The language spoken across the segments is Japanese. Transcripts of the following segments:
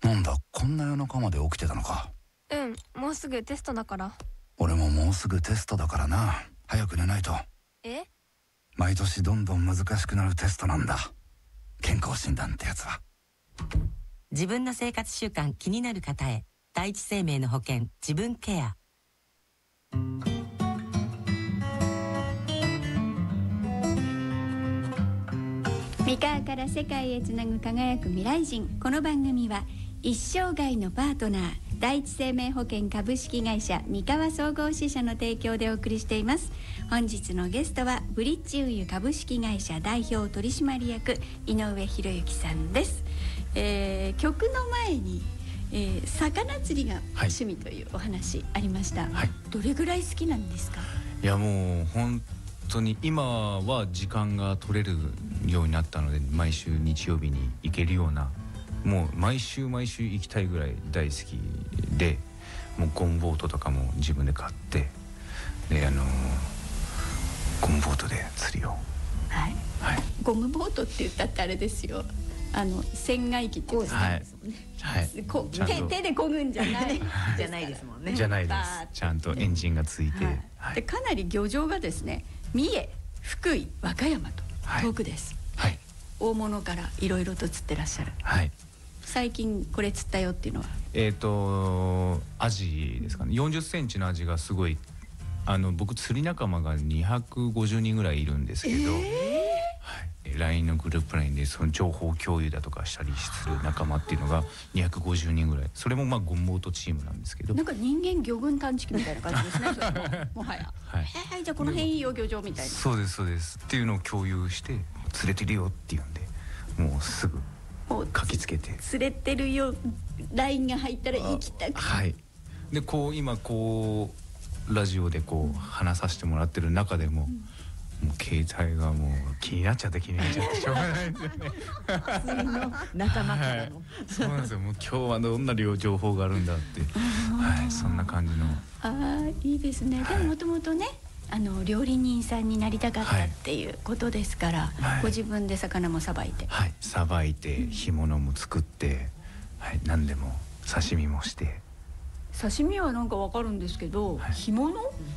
なんだ、こんな夜中まで起きてたのか。 もうすぐテストだから。 俺ももうすぐテストだからな。早く寝ないと。毎年どんどん難しくなるテストなんだ、健康診断ってやつは。 自分の生活習慣気になる方へ、第一生命の保険自分ケア。 三河から世界へつなぐ輝く未来人。この番組は一生涯のパートナー第一生命保険株式会社三河総合支社の提供でお送りしています。本日のゲストはブリッジウユ株式会社代表取締役井上博之さんです。曲の前に、魚釣りが趣味というお話ありました、どれぐらい好きなんですか？ いやもう本当に今は時間が取れるようになったので、毎週日曜日に行けるような、もう毎週行きたいぐらい大好きで、もうゴムボートとかも自分で買って、でゴムボートで釣りを、 ゴムボートって言ったってあれですよ、船外機って言うんですもんね、手で漕ぐんじゃないじゃないですもんね。 じゃないです。ちゃんとエンジンがついて、 でかなり漁場がですね、三重、福井、和歌山と遠くです、大物からいろいろと釣ってらっしゃる、最近これ釣ったよっていうのはアジですかね。40センチのアジがすごい、僕釣り仲間が250人ぐらいいるんですけど、LINE のグループ LINE でその情報共有だとかしたりする仲間っていうのが250人ぐらい。それもまあゴムボートチームなんですけど、 なんか人間魚群探知機みたいな感じですねそれもはや、じゃあこの辺いいよ漁場みたいな。 そうですそうですっていうのを共有して、釣れてるよっていうんで、もうすぐ書きつけて、 釣れてるよ LINE が入ったら行きたく、 でこう今こうラジオでこう話させてもらってる中でも、もう携帯がもう気になっちゃってしょうがないんですよね普通の仲間からの、 そうなんですよ。もう今日はどんな情報があるんだって、そんな感じの。 いいですね。でももともとね、料理人さんになりたかったっていうことですから、ご自分で魚もさばいて、 さばいて干物も作って、何でも刺身もして。 刺身はなんかわかるんですけど、干物、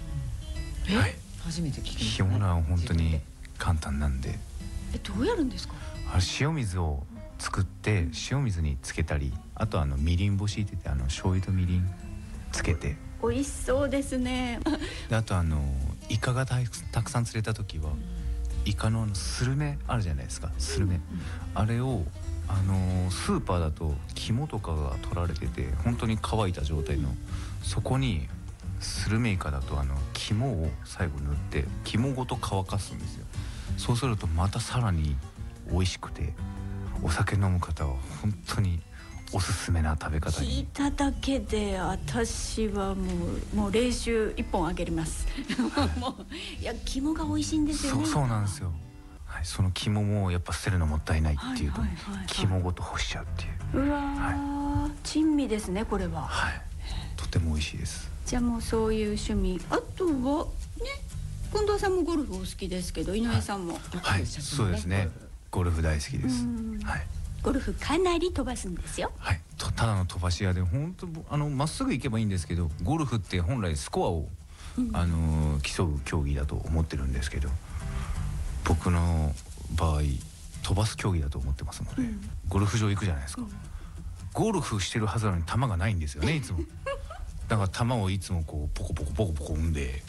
初めて聞きました。 干物は本当に簡単なんで。 どうやるんですか？ 塩水を作って塩水につけたり、あとみりん干しって言って、醤油とみりんつけて。 美味しそうですねであとイカがたくさん釣れた時は、イカのスルメあるじゃないですか、スルメ、あれをスーパーだと肝とかが取られてて本当に乾いた状態の、そこにスルメイカだと肝を最後塗って肝ごと乾かすんですよ。そうするとまたさらに美味しくて、お酒飲む方は本当におすすめな食べ方に。 聞いただけで私はもう冷酒1本あげますもういや、肝が美味しいんですよね。 そうなんですよ。その肝もやっぱ捨てるのもったいないっていうと、肝ごと干しちゃうっていう。 うわ、珍味ですねこれは。 とても美味しいです。 じゃあもうそういう趣味、あとはね、近藤さんもゴルフお好きですけど、井上さんも、 そうですね、ゴルフ大好きです。 ゴルフかなり飛ばすんですよ。 ただの飛ばし屋で、本当まっすぐ行けばいいんですけど、ゴルフって本来スコアを、競う競技だと思ってるんですけど、僕の場合飛ばす競技だと思ってますので、ゴルフ場行くじゃないですか、ゴルフしてるはずなのに球がないんですよね、いつも。だから球をいつもこうポコポコ産んで、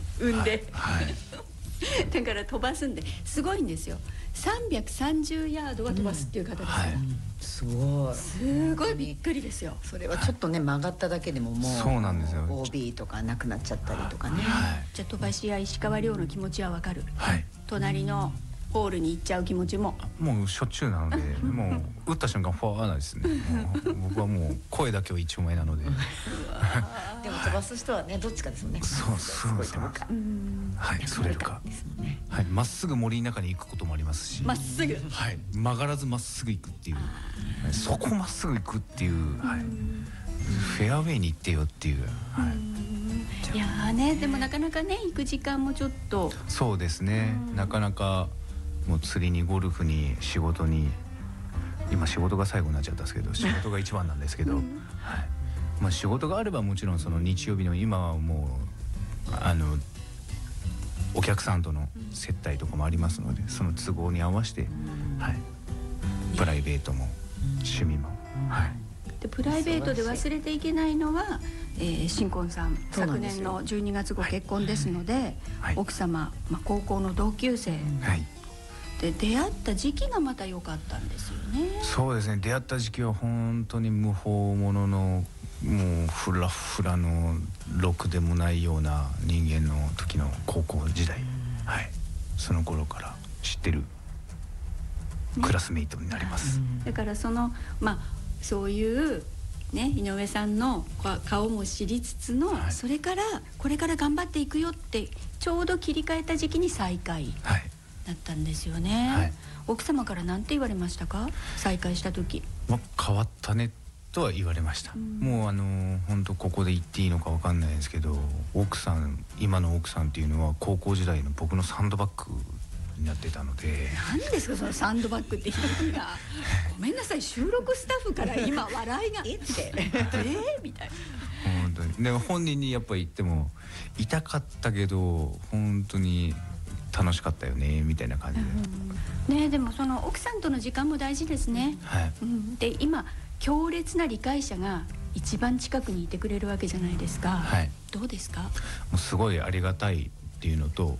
だから飛ばすんですごいんですよ。330ヤードは飛ばすっていう方ですよ、すごいびっくりですよ。 それはちょっとね、曲がっただけでももうそうなんですよ、 OB とかなくなっちゃったりとかね。 じゃあ飛ばし屋石川遼の気持ちはわかる、隣のホールに行っちゃう気持ちももうしょっちゅうなのでもう打った瞬間フォアですね。僕はもう声だけは一丁前なので。でも飛ばす人はね、どっちかですもんね。 そうそれるか、まっすぐ森の中に行くこともありますし、 まっすぐ、 曲がらずまっすぐ行くっていう、そこまっすぐ行くっていう、フェアウェイに行ってよっていう。 いやーね、でもなかなかね、行く時間もちょっと。 そうですね、なかなかもう釣りにゴルフに仕事に今仕事が最後になっちゃったんですけど、仕事が一番なんですけど、はい、まあ仕事があればもちろんその日曜日の今はもうお客さんとの接待とかもありますので、その都合に合わせて、はい、プライベートも趣味も、はい。 でプライベートで忘れていけないのは、新婚さん昨年の12月ご結婚ですので、はい、奥様、高校の同級生、はい、で出会った時期がまた良かったんですよね。 そうですね、出会った時期は本当に無法者のもうフラフラのろくでもないような人間の時の高校時代、はい、その頃から知ってるクラスメイトになります、 だからそういうね、井上さんの顔も知りつつの、はい、それからこれから頑張っていくよってちょうど切り替えた時期に再会だったんですよね、はい、奥様から何て言われましたか、再会した時。 変わったねとは言われました、もう本当ここで言っていいのか分かんないんですけど、今の奥さんっていうのは高校時代の僕のサンドバッグになってたので。 何ですかそのサンドバッグって響きがごめんなさい、収録スタッフから今笑いがえってみたいな。 本当にでも本人にやっぱり言っても痛かったけど本当に楽しかったよねみたいな感じで、 ね、でもその奥さんとの時間も大事ですね、はい、で今強烈な理解者が一番近くにいてくれるわけじゃないですか、はい、どうですか。 もうすごいありがたいっていうのと、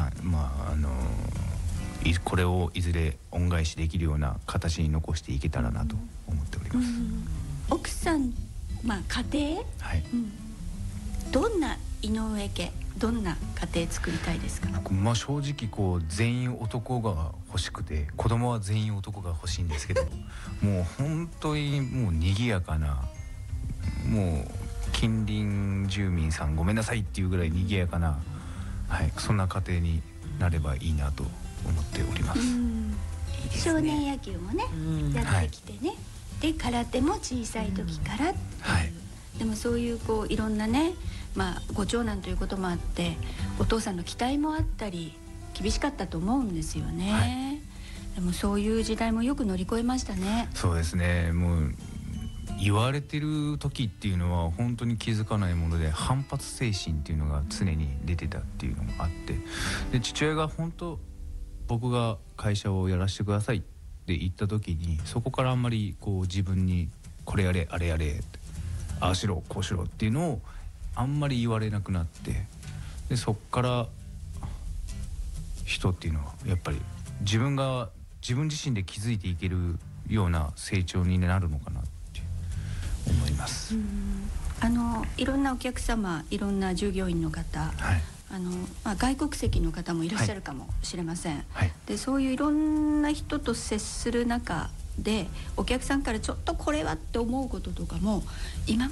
これをいずれ恩返しできるような形に残していけたらなと思っております、 奥さん、家庭、はい、どんな井上家、どんな家庭作りたいですか。 僕、正直全員男が欲しくて、子供は全員男が欲しいんですけどもう本当にもう賑やかな、もう近隣住民さんごめんなさいっていうぐらい賑やかな、はい、そんな家庭になればいいなと思っております。 少年野球もね、やってきてね、はい、で空手も小さい時からっていう、はい、でもそういういろんなね、ご長男ということもあってお父さんの期待もあったり厳しかったと思うんですよね、はい、でもそういう時代もよく乗り越えましたね。 そうですね、もう言われてる時っていうのは本当に気づかないもので、反発精神っていうのが常に出てたっていうのもあって、で父親が本当僕が会社をやらせてくださいって言った時に、そこからあんまり自分にこれやれあれやれああしろこうしろっていうのをあんまり言われなくなって、でそっから人っていうのはやっぱり自分自身で気づいていけるような成長になるのかなって思います。 いろんなお客様、いろんな従業員の方、はい、外国籍の方もいらっしゃるかもしれません、はい、でそういういろんな人と接する中でお客さんからちょっとこれはって思うこととかも今